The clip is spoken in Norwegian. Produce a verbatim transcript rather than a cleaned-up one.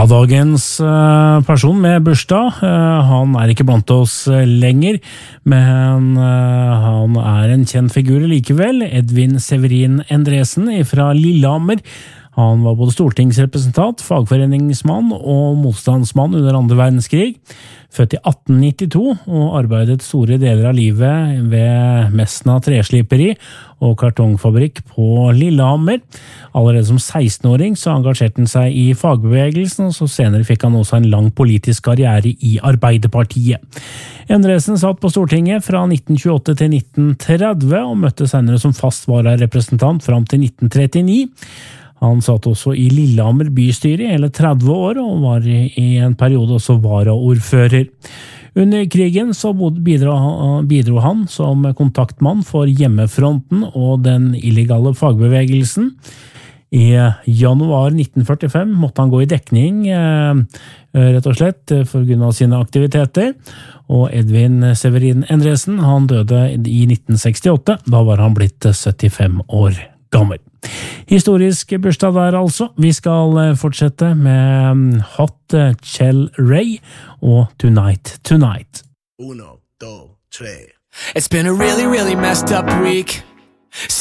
Ja, dagens person med bursdag, han er ikke blant oss lenger, men han er en kjent figur likevel. Edvin Severin Endresen fra Lillehammer. Han var både stortingsrepresentant, fagforeningsmann og motstandsmann under andre verdenskrig. Født i atten nittito og arbeidet store deler av livet ved Mesna tresliperi og kartongfabrikk på Lillehammer. Allerede som seksten-åring så engasjerte han seg i fagbevegelsen, og så senere fikk han også en lang politisk karriere i Arbeiderpartiet. Endresen satt på Stortinget fra nitten tjueåtte til nitten tretti og møtte senere som fast vararepresentant fram til nitten trettini. Han satt også i Lillehammer bystyre i hele tretti år, og var i en periode også varaordfører. Under krigen så bidro, bidro han som kontaktmann for hjemmefronten og den illegale fagbevegelsen. I januar nitten førtifem måtte han gå i dekning, rett og slett, for grunn av sine aktiviteter. Og Edvin Severin Endresen, han døde i nitten sekstiåtte, da var han blitt syttifem år gammel. Historisk bursdag der altså. Vi skal fortsette med Hot Chelle Rae og Tonight Tonight. Uno, dos, tres. It's been a really, really messed up week.